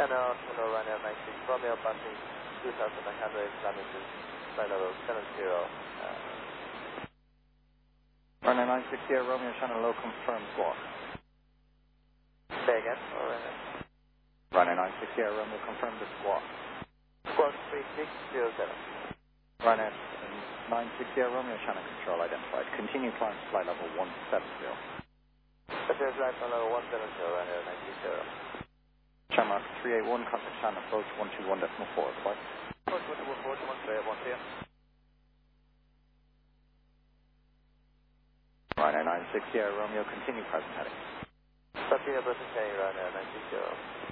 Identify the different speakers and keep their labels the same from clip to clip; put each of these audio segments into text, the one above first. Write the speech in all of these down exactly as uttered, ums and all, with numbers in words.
Speaker 1: Channel, hello, Ryanair nine six, Romeo passing two thousand nine hundred kilometers, flight level seven zero. Uh,
Speaker 2: Ryanair nine six zero, Romeo Channel low, confirm squawk.
Speaker 1: Say again, or Ryanair?
Speaker 2: Ryanair nine six zero, Romeo, confirm the squawk.
Speaker 1: Squawk three six zero seven.
Speaker 2: Ryanair nine six zero, Romeo Channel control identified. Continue climb to flight level one seven zero.
Speaker 1: Pacific flight level one seven zero, Ryanair nine six zero.
Speaker 2: Channel three eight one, contact channel approach one two one decimal four, goodbye.
Speaker 1: Approach one two one four, two one three eight one zero.
Speaker 2: Ryanair nine six zero, Romeo, continue present heading.
Speaker 1: Continue present heading, Ryanair nine six zero.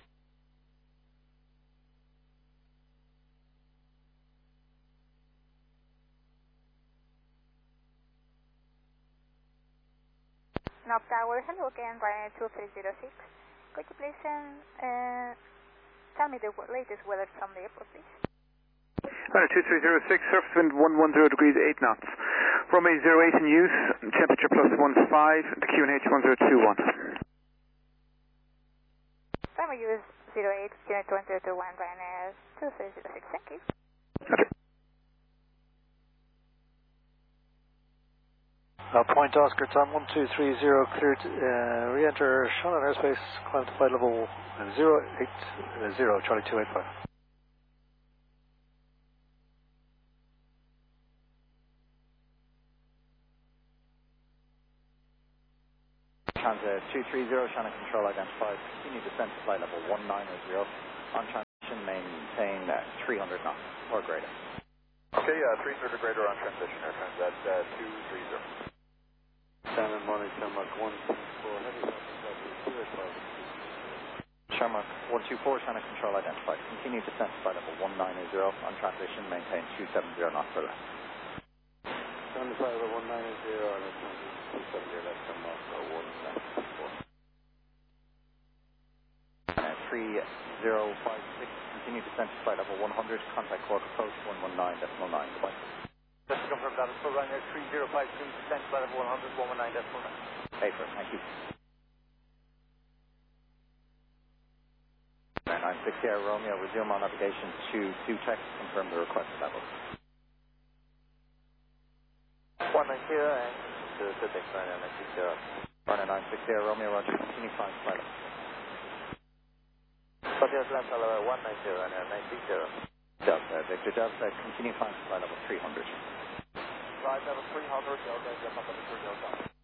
Speaker 3: Knob Tower, hello again, Ryanair two three zero six. Could you please uh, tell me the latest weather from the airport, please?
Speaker 4: Ryanair two three zero six, surface wind one one zero degrees eight knots. Runway zero eight in use, temperature plus one five, the Q N H one zero two one.
Speaker 3: Runway use zero eight, Q N H one zero two one, Ryanair two three zero six, thank you.
Speaker 4: Okay.
Speaker 5: Uh, point Oscar, Tom one two three zero, cleared, uh, re-enter Shannon airspace, climb to flight level zero eight zero, Charlie two eight five.
Speaker 2: Transit two three zero, Shannon control identified. Continue descent to flight level one nine zero. On transition, maintain uh, three hundred knots or greater.
Speaker 1: Okay, uh, three hundred or greater on transition, Air Transat uh, two three zero.
Speaker 6: Shannon Morning, Shamrock one two four, heavy two eight five.
Speaker 2: Shamrock one two four, Shannon control identified. Continue descent to flight level one nine zero. On transition, maintain two seven zero knots or less.
Speaker 6: Shannon flight level one nine zero, and it's two seven zero, that's come off for one nine four.
Speaker 2: three zero five six, continue descent to flight level one hundred. Contact quarter approach one one nine decimal nine. Goodbye.
Speaker 1: Just to confirm that is for Ryanair three zero five three, descent flight level one hundred, one one nine decimal nine.
Speaker 2: Paper, thank you. nine six zero, Romeo, resume on navigation to two check, confirm the requested level.
Speaker 1: one nine zero and to Pacific Ryanair nine six zero.
Speaker 2: Ryanair nine six zero, Romeo, roger, continue climb to flight level.
Speaker 1: Continue flight level one nine zero, Ryanair nine six zero.
Speaker 2: Delta, Victor Delta, continue climb to flight level three hundred.
Speaker 1: Flight level three hundred, Delta, Delta, Delta, Delta.